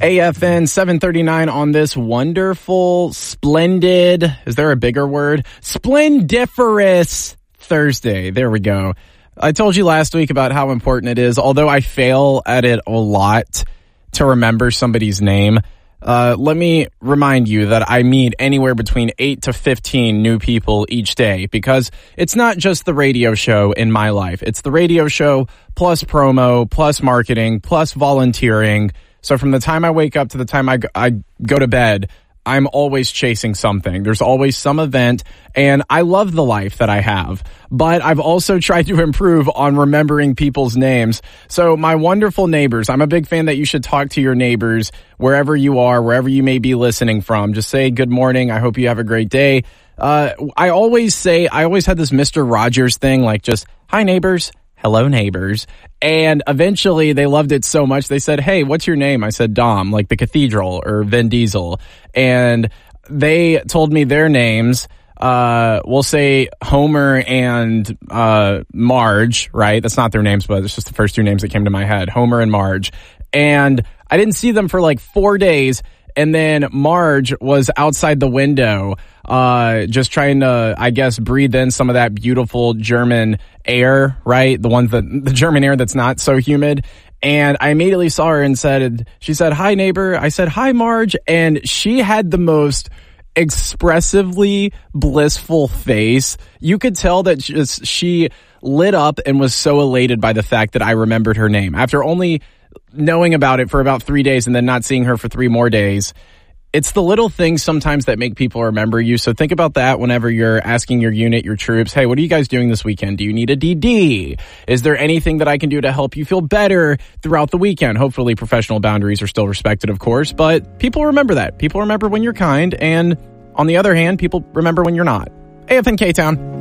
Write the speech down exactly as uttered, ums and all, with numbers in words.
A F N seven thirty-nine on this wonderful, splendid, is there a bigger word? Splendiferous Thursday. There we go. I told you last week about how important it is, although I fail at it a lot, to remember somebody's name. Uh, let me remind you that I meet anywhere between eight to fifteen new people each day, because it's not just the radio show in my life. It's the radio show plus promo, plus marketing, plus volunteering. So from the time I wake up to the time I, I go to bed, I'm always chasing something. There's always some event, and I love the life that I have. But I've also tried to improve on remembering people's names. So my wonderful neighbors, I'm a big fan that you should talk to your neighbors wherever you are, wherever you may be listening from. Just say good morning. I hope you have a great day. Uh, I always say, I always had this Mister Rogers thing, like just, hi neighbors. Hello, neighbors. And eventually they loved it so much, they said, hey, what's your name? I said, Dom, like the cathedral, or Vin Diesel. And they told me their names. Uh, we'll say Homer and uh, Marge, right? That's not their names, but it's just the first two names that came to my head, Homer and Marge. And I didn't see them for like four days. And then Marge was outside the window, uh, just trying to, I guess, breathe in some of that beautiful German air, right? The ones that, the German air that's not so humid. And I immediately saw her and said, she said, hi neighbor. I said, hi Marge. And she had the most expressively blissful face. You could tell that just, she lit up and was so elated by the fact that I remembered her name. After only knowing about it for about three days and then not seeing her for three more days. It's the little things sometimes that make people remember you. So think about that whenever you're asking your unit, your troops, hey, what are you guys doing this weekend? Do you need a D D? Is there anything that I can do to help you feel better throughout the weekend? Hopefully professional boundaries are still respected, of course, but people remember that. People remember when you're kind, and on the other hand, people remember when you're not. A F N K-Town.